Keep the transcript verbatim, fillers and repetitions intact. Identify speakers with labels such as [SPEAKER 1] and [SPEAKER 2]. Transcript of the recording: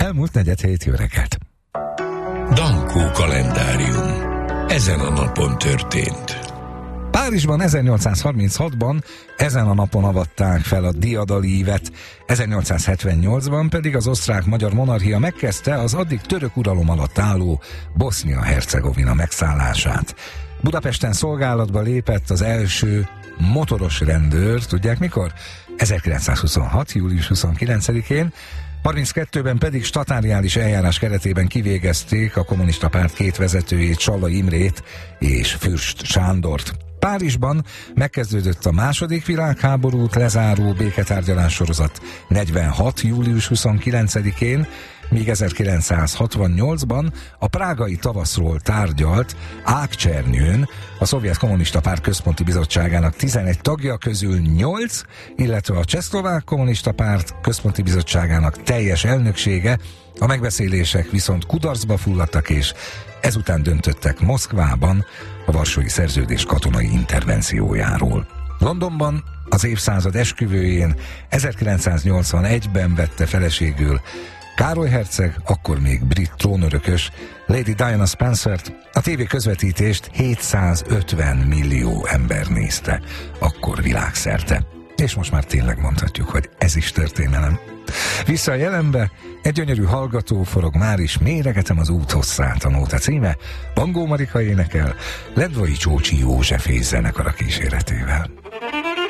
[SPEAKER 1] Elmúlt negyed hét, jó reggelt!
[SPEAKER 2] Dankó kalendárium. Ezen a napon történt.
[SPEAKER 1] Párizsban ezernyolcszázharminchatban ezen a napon avatták fel a diadalívet, ezernyolcszázhetvennyolcban pedig az osztrák-magyar monarchia megkezdte az addig török uralom alatt álló Bosznia-Hercegovina megszállását. Budapesten szolgálatba lépett az első motoros rendőr, tudják mikor? ezerkilencszázhuszonhat. július huszonkilencedikén, harminckettőben pedig statáriális eljárás keretében kivégezték a kommunista párt két vezetőjét, Sallai Imrét és Fürst Sándort. Párizsban megkezdődött a második világháborút lezáró béketárgyalás sorozat negyvenhat. július huszonkilencedikén, míg ezerkilencszázhatvannyolcban a prágai tavaszról tárgyalt Ágcsernyőn a Szovjet Kommunista Párt Központi Bizottságának tizenegy tagja közül nyolc, illetve a Csehszlovák Kommunista Párt Központi Bizottságának teljes elnöksége, a megbeszélések viszont kudarcba fulladtak, és ezután döntöttek Moszkvában a Varsói Szerződés katonai intervenciójáról. Londonban az évszázad esküvőjén ezerkilencszáznyolcvanegyben vette feleségül Károly herceg, akkor még brit trónörökös, Lady Diana Spencert. A tévé közvetítést hétszázötven millió ember nézte, akkor világszerte. És most már tényleg mondhatjuk, hogy ez is történelem. Vissza a jelenbe, egy gyönyörű hallgató forog már is, méregetem az út hosszát, a nóta címe, Bangó Marika énekel, Lendvai Csócsi József zenekar a kíséretével.